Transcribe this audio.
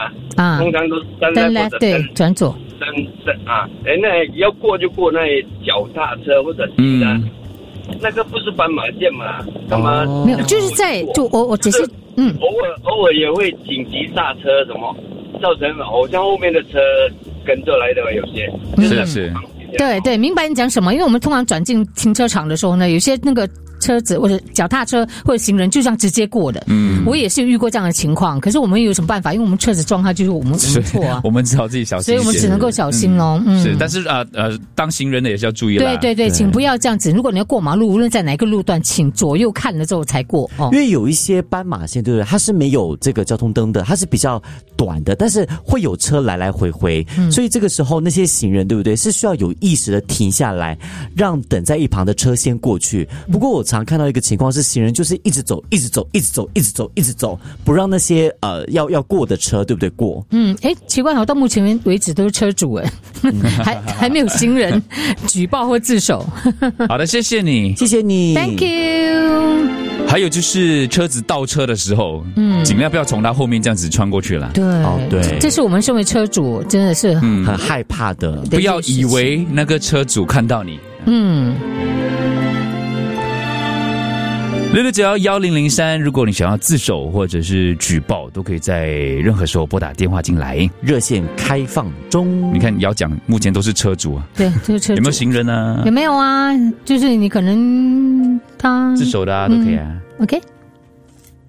通常都是灯 left 对，转左。 那要过就过那脚踏车或者其他，那个不是斑马线嘛？干嘛？ 没有，就是我只是偶尔也会紧急刹车什么，造成好像后面的车跟着来的有些， 是。 对，明白你讲什么？因为我们通常转进停车场的时候呢，有些那个车子或者脚踏车或者行人就这样直接过的。我也是遇过这样的情况，可是我们有什么办法？因为我们车子撞它就是我们错啊， 我们只好自己小心， 所以我们只能够小心咯。 是，但是当行人的也是要注意啦。 对，请不要这样子。如果你要过马路，无论在哪个路段，请左右看了之后才过。 因为有一些斑马线，对不对？它是没有这个交通灯的，它是比较短的，但是会有车来来回回，所以这个时候那些行人，对不对？是需要有意识的停下来，让等在一旁的车先过去。不过我常看到一个情况是，行人就是一直走，不让那些要过的车，对不对？过。 奇怪，好，到目前为止都是车主还没有行人举报或自首。 好的，谢谢你 ，Thank you。 还有就是车子倒车的时候，尽量不要从他后面这样子穿过去了。 对，这是我们身为车主真的是很害怕的， 不要以为那个车主看到你。6691003，如果你想要自首或者是举报，都可以在任何时候拨打电话进来， 热线开放中。 你看要讲目前都是车主啊， 对，这个车主有没有行人啊？ 有没有啊？就是你可能他自首的啊，都可以啊。 OK。